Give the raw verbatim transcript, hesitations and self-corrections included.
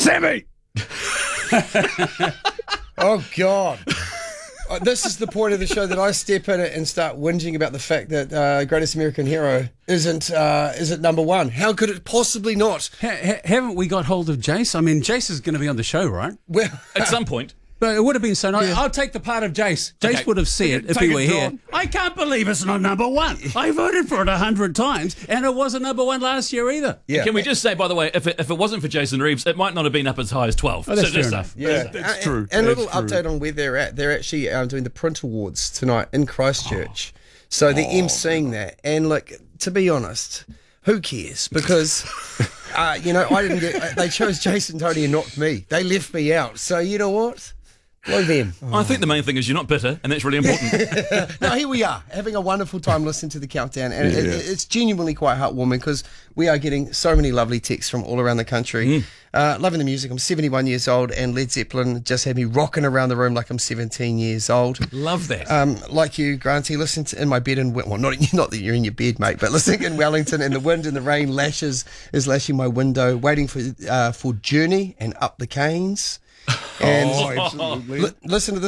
Sammy! Oh, God. Uh, This is the point of the show that I step in it and start whinging about the fact that uh, Greatest American Hero isn't uh, isn't number one. How could it possibly not? Ha- ha- haven't we got hold of Jace? I mean, Jace is going to be on the show, right? Well, At some point. But it would have been so nice. Yeah. I'll take the part of Jace. Jace Okay. would have said if Take he were it, here. John. I can't believe it's not number one. I voted for it a hundred times, and it wasn't number one last year either. yeah. Can we just say, by the way, if it, if it wasn't for Jason Reeves, it might not have been up as high as twelve. Oh, that's So just fair say- enough. Yeah, That's Uh, true. And a That's little true. update on where they're at. They're actually um, doing the Print Awards tonight in Christchurch. So they're emceeing that. And look, to be honest, who cares? Because, uh, you know, I didn't get. They chose Jason Tony and not me. They left me out. So you know what? Blow them. I think the main thing is you're not bitter, and that's really important. No, here we are, having a wonderful time listening to the countdown, and it, it, it's genuinely quite heartwarming because we are getting so many lovely texts from all around the country. Mm. Uh, loving the music. I'm seventy-one years old, and Led Zeppelin just had me rocking around the room like I'm seventeen years old. Love that. Um, like you, Granty, listen to in my bed in well, not not that you're in your bed, mate, but listening in Wellington, and the wind and the rain lashes is lashing my window, waiting for uh, for Journey and Up the Canes. And Oh, absolutely. li- listen to this.